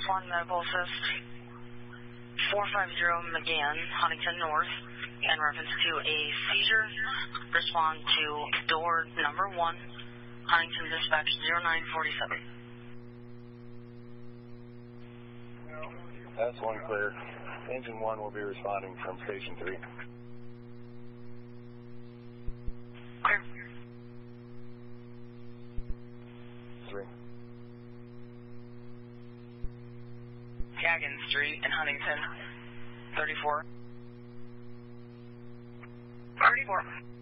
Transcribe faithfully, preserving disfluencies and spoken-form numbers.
one medical assist. four five zero McGann, Huntington North, in reference to a seizure. Respond to door number one, Huntington Dispatch zero nine four seven. That's one clear. Engine one will be responding from station three. Clear. Three. Gagan Street in Huntington, thirty-four. thirty-four.